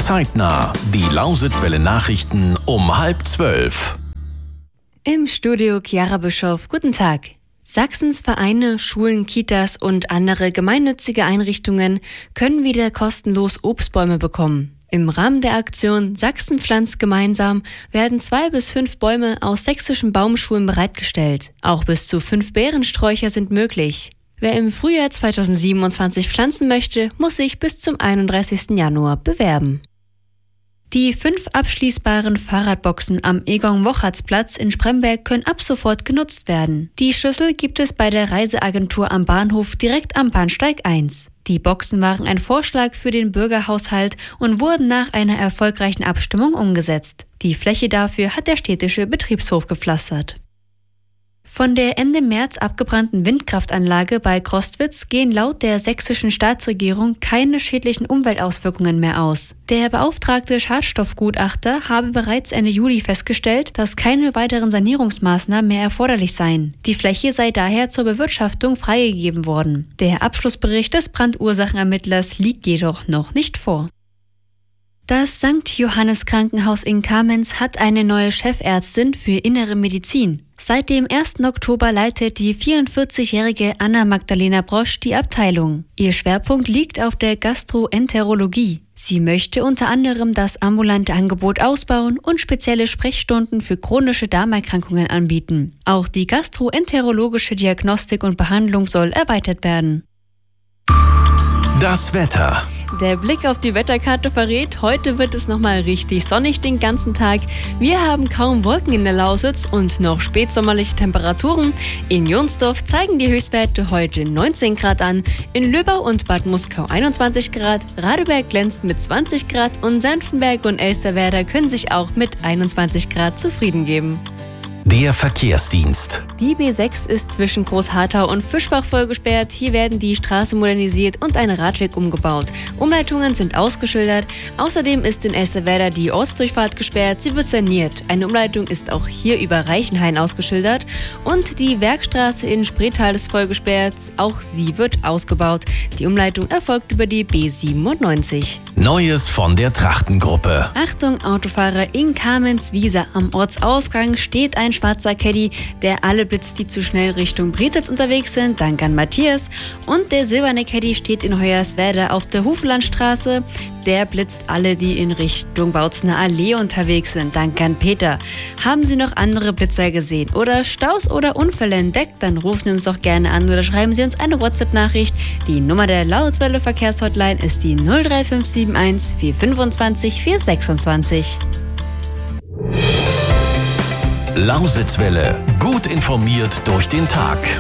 Zeitnah. Die Lausitzwelle Nachrichten um 11:30. Im Studio Chiara Bischof. Guten Tag. Sachsens Vereine, Schulen, Kitas und andere gemeinnützige Einrichtungen können wieder kostenlos Obstbäume bekommen. Im Rahmen der Aktion Sachsen pflanzt gemeinsam werden 2 bis 5 Bäume aus sächsischen Baumschulen bereitgestellt. Auch bis zu 5 Beerensträucher sind möglich. Wer im Frühjahr 2027 pflanzen möchte, muss sich bis zum 31. Januar bewerben. Die 5 abschließbaren Fahrradboxen am Egon-Wochertz-Platz in Spremberg können ab sofort genutzt werden. Die Schlüssel gibt es bei der Reiseagentur am Bahnhof direkt am Bahnsteig 1. Die Boxen waren ein Vorschlag für den Bürgerhaushalt und wurden nach einer erfolgreichen Abstimmung umgesetzt. Die Fläche dafür hat der städtische Betriebshof gepflastert. Von der Ende März abgebrannten Windkraftanlage bei Crostwitz gehen laut der sächsischen Staatsregierung keine schädlichen Umweltauswirkungen mehr aus. Der beauftragte Schadstoffgutachter habe bereits Ende Juli festgestellt, dass keine weiteren Sanierungsmaßnahmen mehr erforderlich seien. Die Fläche sei daher zur Bewirtschaftung freigegeben worden. Der Abschlussbericht des Brandursachenermittlers liegt jedoch noch nicht vor. Das St. Johannes Krankenhaus in Kamenz hat eine neue Chefärztin für Innere Medizin. Seit dem 1. Oktober leitet die 44-jährige Anna-Magdalena Brosch die Abteilung. Ihr Schwerpunkt liegt auf der Gastroenterologie. Sie möchte unter anderem das ambulante Angebot ausbauen und spezielle Sprechstunden für chronische Darmerkrankungen anbieten. Auch die gastroenterologische Diagnostik und Behandlung soll erweitert werden. Das Wetter. Der Blick auf die Wetterkarte verrät, heute wird es nochmal richtig sonnig den ganzen Tag. Wir haben kaum Wolken in der Lausitz und noch spätsommerliche Temperaturen. In Jonsdorf zeigen die Höchstwerte heute 19 Grad an, in Löbau und Bad Muskau 21 Grad, Radeberg glänzt mit 20 Grad und Senftenberg und Elsterwerda können sich auch mit 21 Grad zufrieden geben. Der Verkehrsdienst. Die B6 ist zwischen Großharthau und Fischbach vollgesperrt. Hier werden die Straße modernisiert und ein Radweg umgebaut. Umleitungen sind ausgeschildert. Außerdem ist in Elsterwerda die Ortsdurchfahrt gesperrt. Sie wird saniert. Eine Umleitung ist auch hier über Reichenhain ausgeschildert. Und die Werkstraße in Spreetal ist vollgesperrt. Auch sie wird ausgebaut. Die Umleitung erfolgt über die B97. Neues von der Trachtengruppe. Achtung Autofahrer, in Kamenz-Wiesa am Ortsausgang steht ein schwarzer Caddy, der alle blitzt, die zu schnell Richtung Bresitz unterwegs sind. Dank an Matthias. Und der silberne Caddy steht in Hoyerswerda auf der Huflandstraße. Der blitzt alle, die in Richtung Bautzener Allee unterwegs sind. Dank an Peter. Haben Sie noch andere Blitzer gesehen oder Staus oder Unfälle entdeckt? Dann rufen Sie uns doch gerne an oder schreiben Sie uns eine WhatsApp-Nachricht. Die Nummer der Lausitzwelle Verkehrshotline ist die 03571 425 426. Lausitzwelle. Gut informiert durch den Tag.